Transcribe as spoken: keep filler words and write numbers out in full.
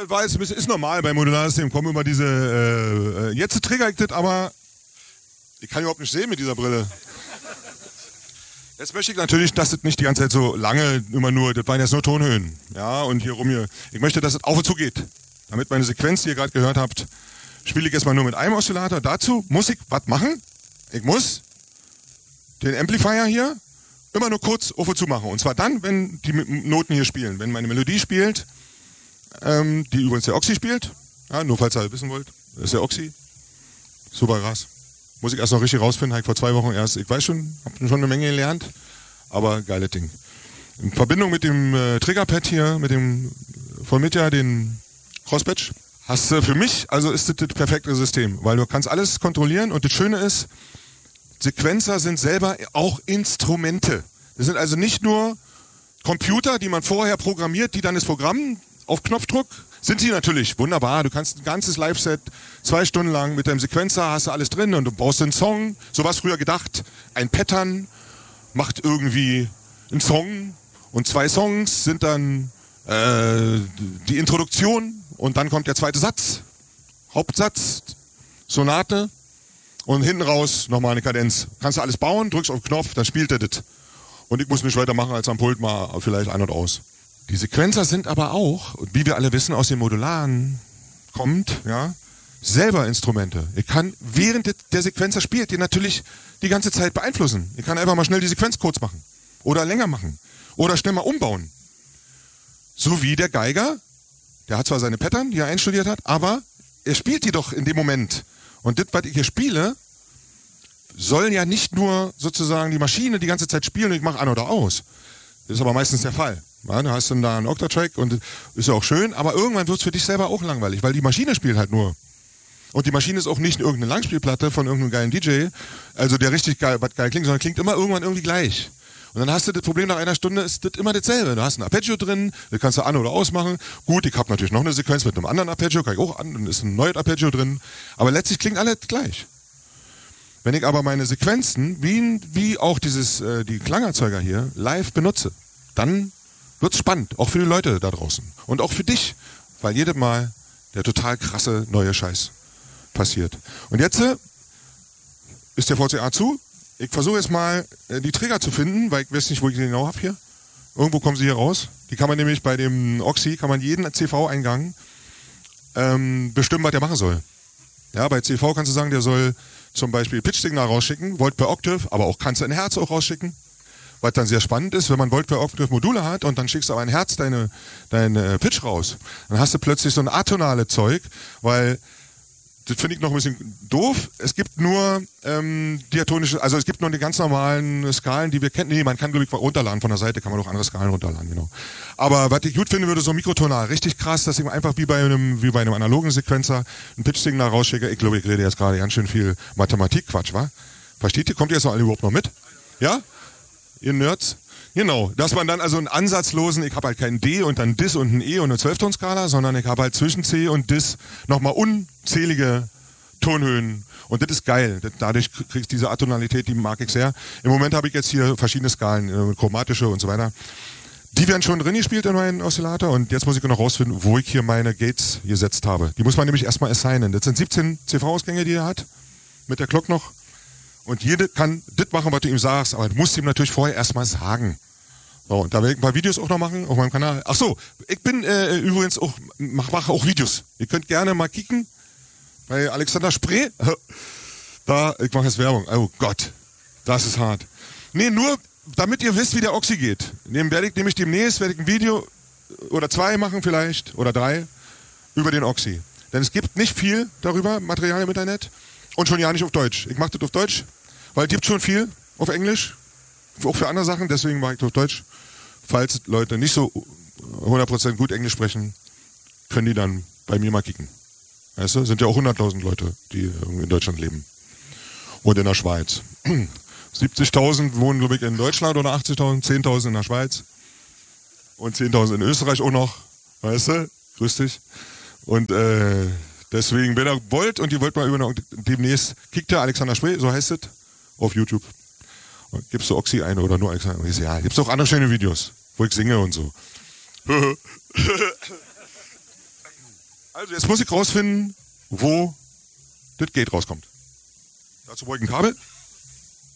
war jetzt ein bisschen, ist normal bei Modularsystemen, kommen immer diese, äh, jetzt trigger ich das, aber ich kann überhaupt nicht sehen mit dieser Brille. Jetzt möchte ich natürlich, dass das nicht die ganze Zeit so lange immer nur, das waren jetzt nur Tonhöhen, ja, und hier rum hier. Ich möchte, dass es auf und zu geht. Damit meine Sequenz, die ihr gerade gehört habt, spiele ich jetzt mal nur mit einem Oszillator. Dazu muss ich was machen. Ich muss den Amplifier hier immer nur kurz auf und zu machen. Und zwar dann, wenn die Noten hier spielen. Wenn meine Melodie spielt, ähm, die übrigens der Oxy spielt, ja, nur falls ihr wissen wollt, das ist der Oxy. Super krass. Muss ich erst noch richtig rausfinden, habe ich vor zwei Wochen erst, ich weiß schon, habe schon eine Menge gelernt, aber geiles Ding. In Verbindung mit dem äh, Triggerpad hier, mit dem von Mitja, den Crosspatch, hast du für mich, also ist das das perfekte System, weil du kannst alles kontrollieren und das Schöne ist, Sequenzer sind selber auch Instrumente. Das sind also nicht nur Computer, die man vorher programmiert, die dann das Programm auf Knopfdruck, sind sie natürlich, wunderbar, du kannst ein ganzes Live-Set zwei Stunden lang mit deinem Sequenzer, hast du alles drin und du brauchst einen Song, so was früher gedacht, ein Pattern macht irgendwie einen Song und zwei Songs sind dann äh, die Introduktion und dann kommt der zweite Satz, Hauptsatz, Sonate und hinten raus nochmal eine Kadenz. Kannst du alles bauen, drückst auf den Knopf, dann spielt er das. Und ich muss nicht weiter machen als am Pult mal vielleicht ein und aus. Die Sequenzer sind aber auch, wie wir alle wissen, aus den Modularen kommt, ja, selber Instrumente. Ich kann, während der Sequenzer spielt, die natürlich die ganze Zeit beeinflussen. Ich kann einfach mal schnell die Sequenz kurz machen. Oder länger machen. Oder schnell mal umbauen. So wie der Geiger, der hat zwar seine Pattern, die er einstudiert hat, aber er spielt die doch in dem Moment. Und das, was ich hier spiele, soll ja nicht nur sozusagen die Maschine die ganze Zeit spielen und ich mache an oder aus. Das ist aber meistens der Fall. Ja, du hast dann da einen Octatrack und ist ja auch schön, aber irgendwann wird es für dich selber auch langweilig, weil die Maschine spielt halt nur. Und die Maschine ist auch nicht irgendeine Langspielplatte von irgendeinem geilen D J, also der richtig geil, was geil klingt, sondern klingt immer irgendwann irgendwie gleich. Und dann hast du das Problem, nach einer Stunde ist das immer dasselbe. Du hast ein Arpeggio drin, das kannst du an- oder ausmachen. Gut, ich habe natürlich noch eine Sequenz mit einem anderen Arpeggio, kann ich auch an, dann ist ein neues Arpeggio drin. Aber letztlich klingt alles gleich. Wenn ich aber meine Sequenzen, wie, wie auch dieses, äh, die Klangerzeuger hier, live benutze, dann wird's spannend, auch für die Leute da draußen. Und auch für dich, weil jedes Mal der total krasse neue Scheiß passiert. Und jetzt äh, ist der V C A zu. Ich versuche jetzt mal äh, die Trigger zu finden, weil ich weiß nicht, wo ich die genau habe hier. Irgendwo kommen sie hier raus. Die kann man nämlich bei dem Oxy, kann man jeden C V-Eingang ähm, bestimmen, was der machen soll. Ja, bei C V kannst du sagen, der soll zum Beispiel Pitch-Signal rausschicken, Volt per Octave, aber auch kannst du ein Herz auch rausschicken. Was dann sehr spannend ist, wenn man Volt per Octave Module hat und dann schickst du aber ein Herz deine, deine Pitch raus, dann hast du plötzlich so ein atonale Zeug, weil das finde ich noch ein bisschen doof. Es gibt nur ähm, diatonische, also es gibt nur die ganz normalen Skalen, die wir kennen. Nee, man kann glaube ich runterladen von der Seite, kann man auch andere Skalen runterladen, genau. Aber was ich gut finde, würde so mikrotonal, richtig krass, dass ich einfach wie bei einem wie bei einem analogen Sequenzer ein Pitch-Signal rausschicke. Ich glaube, ich rede jetzt gerade ganz schön viel Mathematik-Quatsch, wa? Versteht ihr? Kommt ihr jetzt noch alle überhaupt noch mit? Ja? Ihr Nerds? Genau, dass man dann also einen ansatzlosen, ich habe halt keinen D und dann Dis und ein E und eine zwölftonskala, sondern ich habe halt zwischen C und Dis nochmal unzählige Tonhöhen. Und das ist geil. Das, dadurch kriegst du diese Atonalität, die mag ich sehr. Im Moment habe ich jetzt hier verschiedene Skalen, äh, chromatische und so weiter. Die werden schon drin gespielt in meinem Oszillator und jetzt muss ich noch rausfinden, wo ich hier meine Gates gesetzt habe. Die muss man nämlich erstmal assignen. Das sind siebzehn C V-Ausgänge, die er hat, mit der Glock noch. Und jede kann das machen, was du ihm sagst, aber du musst ihm natürlich vorher erstmal sagen. So, und da werde ich ein paar Videos auch noch machen auf meinem Kanal. Ach so, ich bin äh, übrigens auch, mache mach auch Videos. Ihr könnt gerne mal kicken bei Alexander Spree. Da, ich mache jetzt Werbung. Oh Gott, das ist hart. Nee, nur damit ihr wisst, wie der Oxy geht. Dem werde ich nämlich demnächst werde ich ein Video oder zwei machen vielleicht oder drei über den Oxy. Denn es gibt nicht viel darüber, Material im Internet. Und schon ja nicht auf Deutsch. Ich mache das auf Deutsch, weil es gibt schon viel auf Englisch, auch für andere Sachen, deswegen mache ich das auf Deutsch. Falls Leute nicht so hundert Prozent gut Englisch sprechen, können die dann bei mir mal kicken. Weißt du, sind ja auch hunderttausend Leute, die in Deutschland leben. Und in der Schweiz. siebzigtausend wohnen, glaube ich, in Deutschland oder achtzigtausend, zehntausend in der Schweiz. Und zehntausend in Österreich auch noch. Weißt du? Grüß dich. Und, äh, deswegen, wenn ihr wollt und ihr wollt mal über demnächst, kickt der Alexander Spree, so heißt es, auf YouTube. Und gibst du Oxy ein oder nur Alexander? Ja, gibt's auch andere schöne Videos, wo ich singe und so. Also jetzt muss ich rausfinden, wo das Gate rauskommt. Dazu brauche ich ein Kabel.